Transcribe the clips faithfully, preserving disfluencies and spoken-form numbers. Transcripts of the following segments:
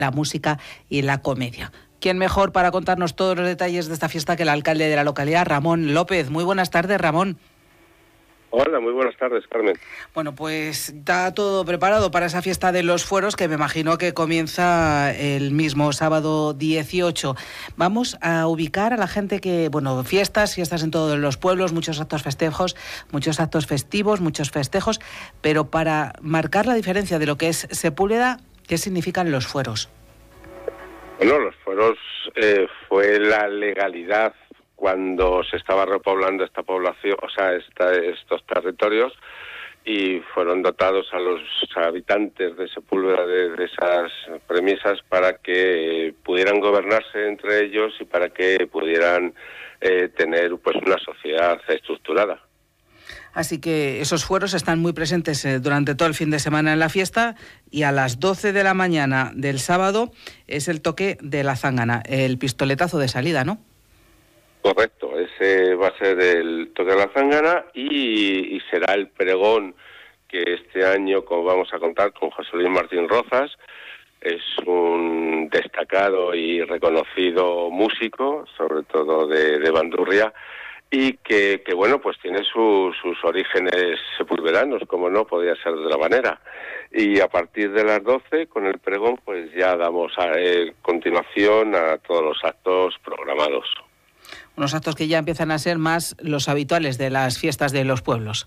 la música y la comedia. ¿Quién mejor para contarnos todos los detalles de esta fiesta que el alcalde de la localidad, Ramón López? Muy buenas tardes, Ramón. Hola, muy buenas tardes, Carmen. Bueno, pues está todo preparado para esa fiesta de los fueros que me imagino que comienza el mismo sábado dieciocho. Vamos a ubicar a la gente que, bueno, fiestas, fiestas en todos los pueblos, muchos actos festejos, muchos actos festivos, muchos festejos, pero para marcar la diferencia de lo que es Sepúlveda, ¿qué significan los fueros? Bueno, los fueros eh, fue la legalidad cuando se estaba repoblando esta población, o sea, esta, estos territorios, y fueron dotados a los habitantes de Sepúlveda de, de esas premisas para que pudieran gobernarse entre ellos y para que pudieran eh, tener pues una sociedad estructurada. Así que esos fueros están muy presentes eh, durante todo el fin de semana en la fiesta, y a las doce de la mañana del sábado es el toque de la zángana, el pistoletazo de salida, ¿no? Correcto, ese va a ser el toque de la zángana y, y será el pregón que este año, como vamos a contar con José Luis Martín Rozas, es un destacado y reconocido músico, sobre todo de, de bandurria, y que, que bueno, pues tiene su, sus orígenes sepulveranos, como no podía ser de otra manera. Y a partir de las doce, con el pregón, pues ya damos a, eh, continuación a todos los actos programados. Unos actos que ya empiezan a ser más los habituales de las fiestas de los pueblos.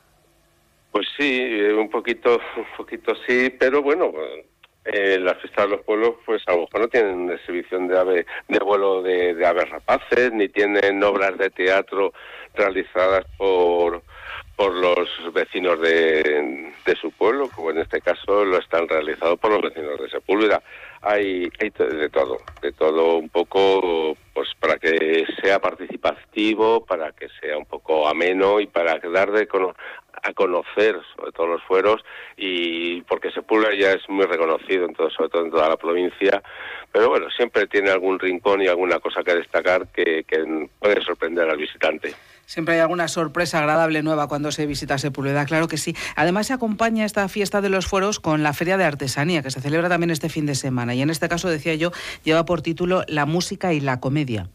Pues sí, un poquito, un poquito sí, pero bueno, eh, las fiestas de los pueblos, pues a lo mejor no tienen exhibición de ave, de vuelo de, de aves rapaces, ni tienen obras de teatro realizadas por por los vecinos de, de su pueblo, como en este caso lo están realizados por los vecinos de Sepúlveda. Hay, hay de todo, de todo un poco, pues para que sea participativo, para que sea un poco ameno y para dar de cono- a conocer sobre todo los fueros, y porque Sepúlveda ya es muy reconocido, en todo, sobre todo en toda la provincia, pero bueno, siempre tiene algún rincón y alguna cosa que destacar que, que puede sorprender al visitante. Siempre hay alguna sorpresa agradable nueva cuando se visita Sepúlveda, claro que sí. Además se acompaña esta fiesta de los fueros con la Feria de Artesanía, que se celebra también este fin de semana, y en este caso, decía yo, lleva por título La música y la comedia.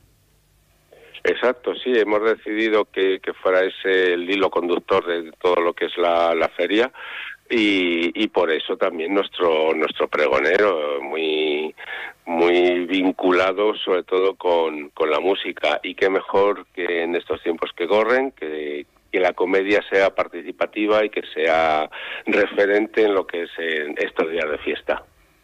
Exacto, sí, hemos decidido que, que fuera ese el hilo conductor de todo lo que es la, la feria, y, y por eso también nuestro nuestro pregonero, muy muy vinculado sobre todo con, con la música, y qué mejor que en estos tiempos que corren, que, que la comedia sea participativa y que sea referente en lo que es en estos días de fiesta.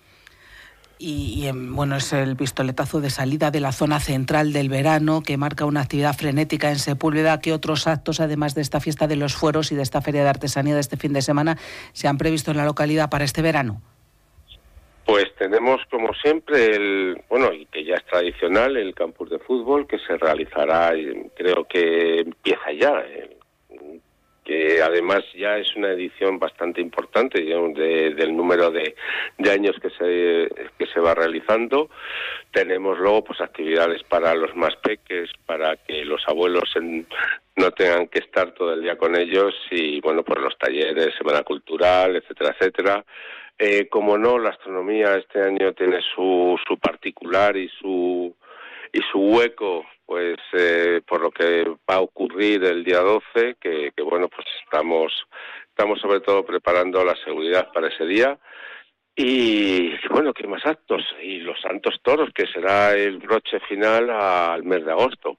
Y, y bueno, es el pistoletazo de salida de la zona central del verano, que marca una actividad frenética en Sepúlveda. ¿Qué otros actos, además de esta fiesta de los fueros y de esta feria de artesanía de este fin de semana, se han previsto en la localidad para este verano? Pues tenemos, como siempre, el bueno, y que ya es tradicional, el campus de fútbol, que se realizará, creo que empieza ya, eh, que además ya es una edición bastante importante de, del número de, de años que se que se va realizando. Tenemos luego pues actividades para los más peques, para que los abuelos en, no tengan que estar todo el día con ellos, y bueno, pues los talleres, semana cultural, etcétera, etcétera. Eh, como no, la astronomía este año tiene su, su particular y su y su hueco, pues eh, por lo que va a ocurrir el día doce, que, que bueno, pues estamos estamos sobre todo preparando la seguridad para ese día. Y bueno, ¿qué más actos? Y los Santos Toros, que será el broche final al mes de agosto.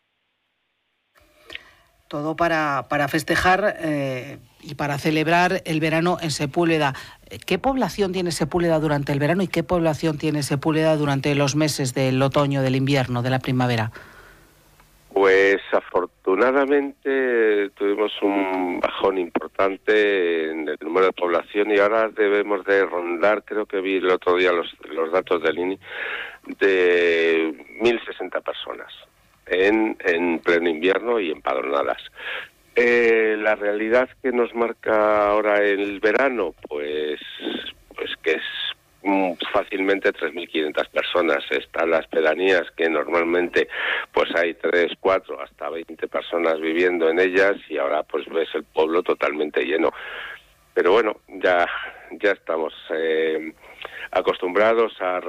Todo para, para festejar eh, y para celebrar el verano en Sepúlveda. ¿Qué población tiene Sepúlveda durante el verano y qué población tiene Sepúlveda durante los meses del otoño, del invierno, de la primavera? Pues afortunadamente tuvimos un bajón importante en el número de población, y ahora debemos de rondar, creo que vi el otro día los, los datos del I N E, de mil sesenta personas en, en pleno invierno y empadronadas. Eh, la realidad que nos marca ahora el verano, pues, pues que es fácilmente tres mil quinientas personas. Están las pedanías, que normalmente pues hay tres, cuatro, hasta veinte personas viviendo en ellas, y ahora pues ves el pueblo totalmente lleno. Pero bueno, ya ya estamos eh, acostumbrados a